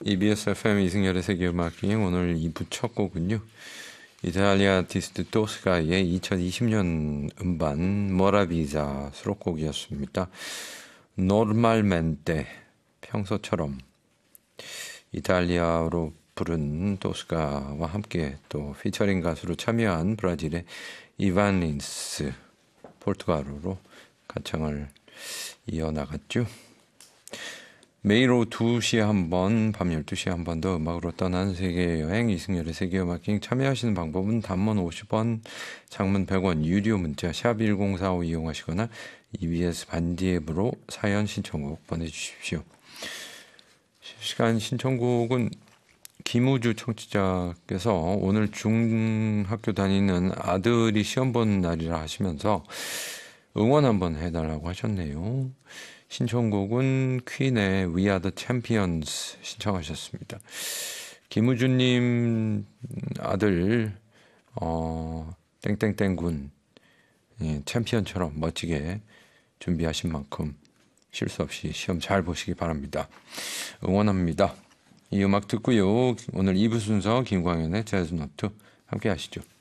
EBS FM 이승열의 세계음악여행 오늘 2부 첫 곡은요. 이탈리아 아티스트 토스카의 2020년 음반 모라비자 수록곡이었습니다. 노르말멘테 평소처럼 이탈리아로 부른 토스카와 함께 또 피처링 가수로 참여한 브라질의 이반 린스 포르투갈어로 가창을 이어나갔죠. 매일 오후 2시에 한 번, 밤 12시에 한 번 더 음악으로 떠나는 세계여행 이승열의 세계음악여행 참여하시는 방법은 단문 50원, 장문 100원, 유료 문자 샵 1045 이용하시거나 EBS 반디 앱으로 사연 신청곡 보내주십시오. 실시간 신청곡은 김우주 청취자께서 오늘 중학교 다니는 아들이 시험 보는 날이라 하시면서 응원 한번 해달라고 하셨네요. 신청곡은 퀸의 We Are The Champions 신청하셨습니다. 김우주님 아들 땡땡땡군 챔피언처럼 멋지게 준비하신 만큼 실수 없이 시험 잘 보시기 바랍니다. 응원합니다. 이 음악 듣고요. 오늘 2부 순서 김광현의 재즈노트 함께 하시죠.